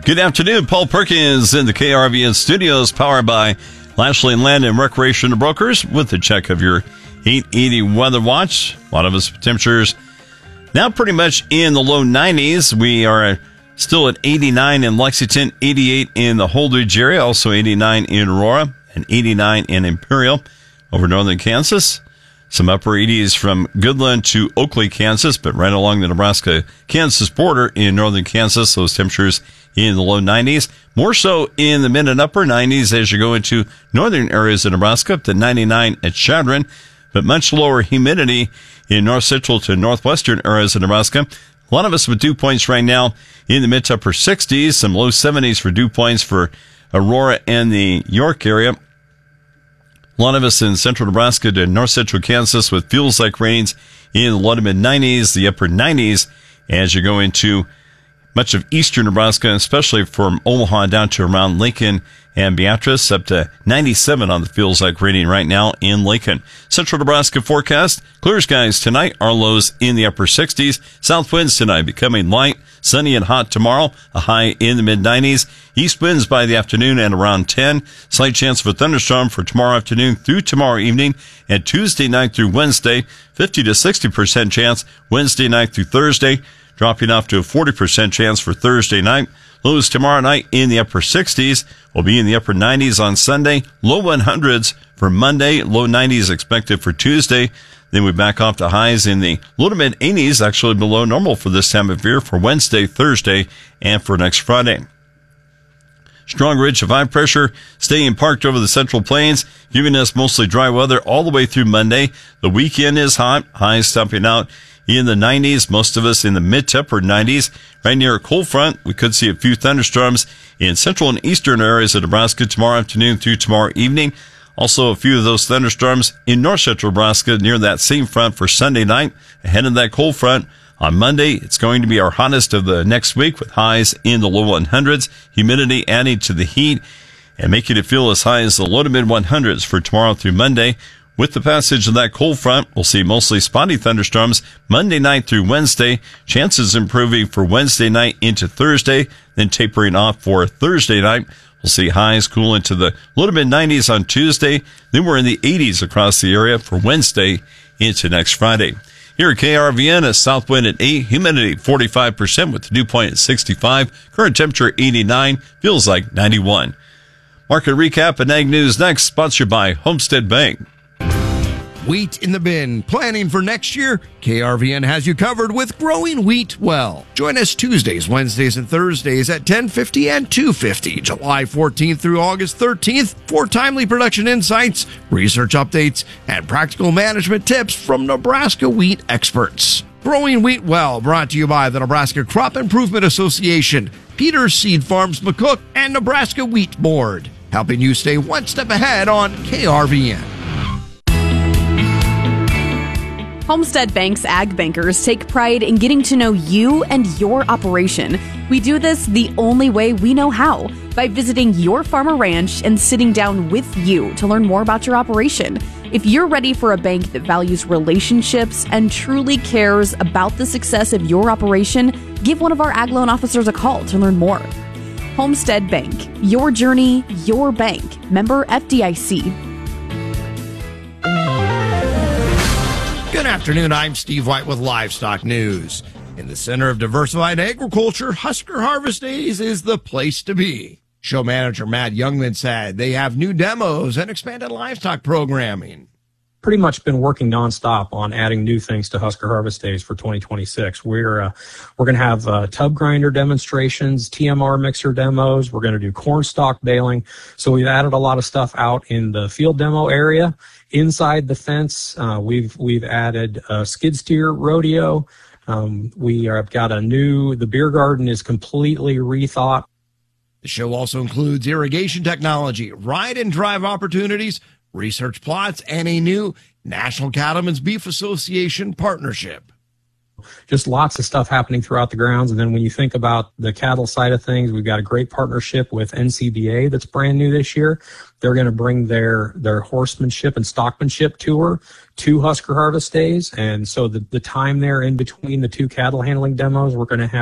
Good afternoon. Paul Perkins in the KRVN studios, powered by Lashley Land and Recreation Brokers, with a check of your 880 weather watch. A lot of us temperatures now pretty much in the low 90s. We are still at 89 in Lexington, 88 in the Holdridge area, also 89 in Aurora, and 89 in Imperial over northern Kansas. Some upper 80s from Goodland to Oakley, Kansas, but right along the Nebraska-Kansas border in northern Kansas, those temperatures in the low 90s. More so in the mid and upper 90s as you go into northern areas of Nebraska, up to 99 at Chadron, but much lower humidity in north central to northwestern areas of Nebraska. A lot of us with dew points right now in the mid to upper 60s, some low 70s for dew points for Aurora and the York area. A lot of us in central Nebraska to north central Kansas with feels like rains in the low to mid 90s, the upper 90s as you go into much of eastern Nebraska, especially from Omaha down to around Lincoln and Beatrice, up to 97 on the feels like rating right now in Lincoln. Central Nebraska forecast, clear skies tonight, our lows in the upper 60s. South winds tonight becoming light, sunny and hot tomorrow, a high in the mid 90s. East winds by the afternoon at around 10. Slight chance of a thunderstorm for tomorrow afternoon through tomorrow evening, and Tuesday night through Wednesday, 50 to 60% chance Wednesday night through Thursday, dropping off to a 40% chance for Thursday night. Lows tomorrow night in the upper 60s. Will be in the upper 90s on Sunday. Low 100s for Monday. Low 90s expected for Tuesday. Then we back off to highs in the low to mid 80s, actually below normal for this time of year for Wednesday, Thursday, and for next Friday. Strong ridge of high pressure staying parked over the Central Plains, giving us mostly dry weather all the way through Monday. The weekend is hot. Highs stopping out in the 90s, most of us in the mid to upper 90s. Right near a cold front, we could see a few thunderstorms in central and eastern areas of Nebraska tomorrow afternoon through tomorrow evening. Also, a few of those thunderstorms in north central Nebraska near that same front for Sunday night. Ahead of that cold front on Monday, it's going to be our hottest of the next week with highs in the low 100s, humidity adding to the heat and making it feel as high as the low to mid 100s for tomorrow through Monday. With the passage of that cold front, we'll see mostly spotty thunderstorms Monday night through Wednesday. Chances improving for Wednesday night into Thursday, then tapering off for Thursday night. We'll see highs cool into the low to mid 90s on Tuesday. Then we're in the 80s across the area for Wednesday into next Friday. Here at KRVN, a south wind at 8, humidity 45% with the dew point at 65, current temperature 89, feels like 91. Market recap and Ag News next, sponsored by Homestead Bank. Wheat in the bin. Planning for next year? KRVN has you covered with Growing Wheat Well. Join us Tuesdays, Wednesdays, and Thursdays at 10:50 and 2:50, July 14th through August 13th, for timely production insights, research updates, and practical management tips from Nebraska wheat experts. Growing Wheat Well, brought to you by the Nebraska Crop Improvement Association, Peters Seed Farms McCook, and Nebraska Wheat Board, helping you stay one step ahead on KRVN. Homestead Bank's Ag Bankers take pride in getting to know you and your operation. We do this the only way we know how, by visiting your farm or ranch and sitting down with you to learn more about your operation. If you're ready for a bank that values relationships and truly cares about the success of your operation, give one of our Ag Loan officers a call to learn more. Homestead Bank, your journey, your bank. Member FDIC. Good afternoon, I'm Steve White with Livestock News. In the center of diversified agriculture, Husker Harvest Days is the place to be. Show manager Matt Youngman said they have new demos and expanded livestock programming. Pretty much been working nonstop on adding new things to Husker Harvest Days for 2026. We're going to have tub grinder demonstrations, TMR mixer demos. We're going to do corn stalk baling. So we've added a lot of stuff out in the field demo area. Inside the fence, we've added a skid steer rodeo. We have got the beer garden is completely rethought. The show also includes irrigation technology, ride and drive opportunities, research plots, and a new National Cattlemen's Beef Association partnership. Just lots of stuff happening throughout the grounds. And then when you think about the cattle side of things, we've got a great partnership with NCBA that's brand new this year. They're going to bring their horsemanship and stockmanship tour to Husker Harvest Days. And so the time there in between the two cattle handling demos, we're going to have